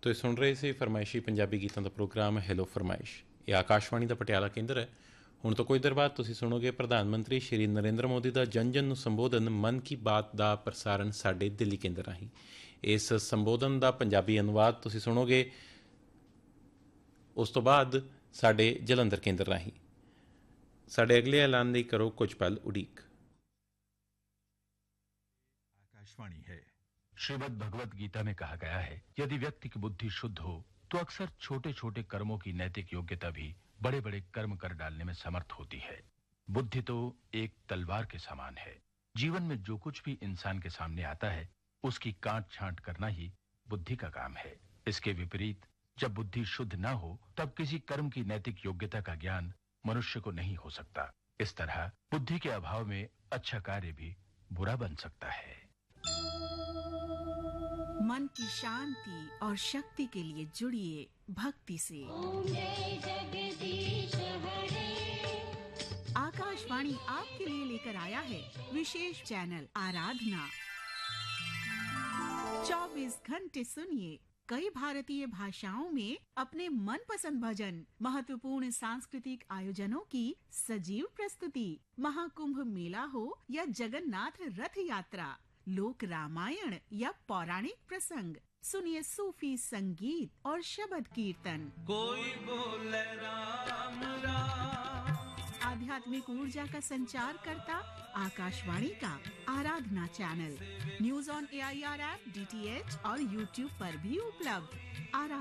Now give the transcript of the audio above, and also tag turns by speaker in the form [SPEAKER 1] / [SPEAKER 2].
[SPEAKER 1] ਤੁਸੀਂ ਸੁਣ ਰਹੇ ਸੀ ਫਰਮਾਇਸ਼ੀ ਪੰਜਾਬੀ ਗੀਤਾਂ ਦਾ ਪ੍ਰੋਗਰਾਮ ਹੈਲੋ ਫਰਮਾਇਸ਼। ਇਹ ਆਕਾਸ਼ਵਾਣੀ ਦਾ ਪਟਿਆਲਾ ਕੇਂਦਰ ਹੈ। ਹੁਣ ਤੋਂ ਕੁਝ ਦੇਰ ਬਾਅਦ ਤੁਸੀਂ ਸੁਣੋਗੇ ਪ੍ਰਧਾਨ ਮੰਤਰੀ ਸ਼੍ਰੀ ਨਰਿੰਦਰ ਮੋਦੀ ਦਾ ਜਨ ਨੂੰ ਸੰਬੋਧਨ ਮਨ ਕੀ ਬਾਤ ਦਾ ਪ੍ਰਸਾਰਣ ਸਾਡੇ ਦਿੱਲੀ ਕੇਂਦਰ ਰਾਹੀਂ। ਇਸ ਸੰਬੋਧਨ ਦਾ ਪੰਜਾਬੀ ਅਨੁਵਾਦ ਤੁਸੀਂ ਸੁਣੋਗੇ ਉਸ ਤੋਂ ਬਾਅਦ ਸਾਡੇ ਜਲੰਧਰ ਕੇਂਦਰ ਰਾਹੀਂ। ਸਾਡੇ ਅਗਲੇ ਐਲਾਨ ਲਈ ਕਰੋ ਕੁਝ ਪਲ ਉਡੀਕ।
[SPEAKER 2] आकाशवाणी है। श्रीमद् भगवत गीता में कहा गया है, यदि व्यक्ति की बुद्धि शुद्ध हो तो अक्सर छोटे छोटे कर्मों की नैतिक योग्यता भी बड़े बड़े कर्म कर डालने में समर्थ होती है। बुद्धि तो एक तलवार के समान है। जीवन में जो कुछ भी इंसान के सामने आता है उसकी काट छांट करना ही बुद्धि का काम है। इसके विपरीत जब बुद्धि शुद्ध न हो तब किसी कर्म की नैतिक योग्यता का ज्ञान मनुष्य को नहीं हो सकता। इस तरह बुद्धि के अभाव में अच्छा कार्य भी बुरा बन सकता है।
[SPEAKER 3] मन की शांति और शक्ति के लिए जुड़िए भक्ति से। आकाशवाणी आपके लिए लेकर आया है विशेष चैनल आराधना। 24 घंटे सुनिए कई भारतीय भाषाओं में अपने मनपसंद भजन, महत्वपूर्ण सांस्कृतिक आयोजनों की सजीव प्रस्तुति, महाकुंभ मेला हो या जगन्नाथ रथ यात्रा, लोक रामायण या पौराणिक प्रसंग, सुनिए सूफी संगीत और शबद कीर्तन।
[SPEAKER 4] कोई बोले राम राम।
[SPEAKER 3] आध्यात्मिक ऊर्जा का संचार करता आकाशवाणी का आराधना channel. News on AIR app, DTH और YouTube पर भी उपलब्ध।